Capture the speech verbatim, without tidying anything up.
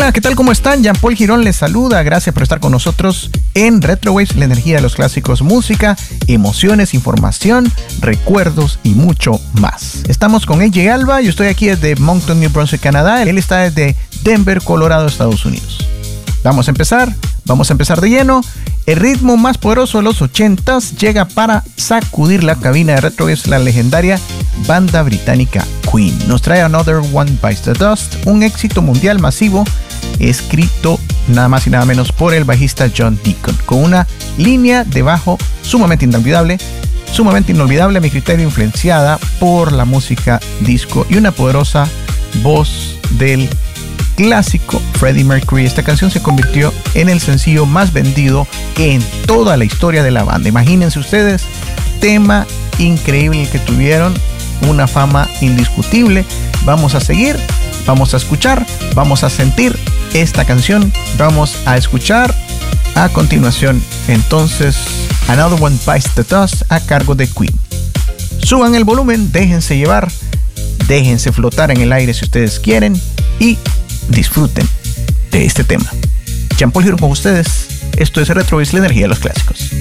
Hola, ¿qué tal? ¿Cómo están? Jean-Paul Girón les saluda. Gracias por estar con nosotros en Retrowaves, la energía de los clásicos, música, emociones, información, recuerdos y mucho más. Estamos con A J Alba. Yo estoy aquí desde Moncton, New Brunswick, Canadá. Él está desde Denver, Colorado, Estados Unidos. Vamos a empezar. Vamos a empezar de lleno. El ritmo más poderoso de los ochentas llega para sacudir la cabina de Retrowaves, la legendaria banda británica Queen. Nos trae Another One Bites the Dust, un éxito mundial masivo escrito nada más y nada menos por el bajista John Deacon, con una línea de bajo sumamente inolvidable, sumamente inolvidable a mi criterio, influenciada por la música disco, y una poderosa voz del clásico Freddie Mercury. Esta canción se convirtió en el sencillo más vendido en toda la historia de la banda. Imagínense ustedes, tema increíble que tuvieron, una fama indiscutible. Vamos a seguir, vamos a escuchar, vamos a sentir esta canción. Vamos a escuchar a continuación entonces Another One Bites the Dust a cargo de Queen. Suban el volumen, déjense llevar, déjense flotar en el aire si ustedes quieren y disfruten de este tema. Jean-Paul Girón con ustedes. Esto es Retrowaves, la energía de los clásicos.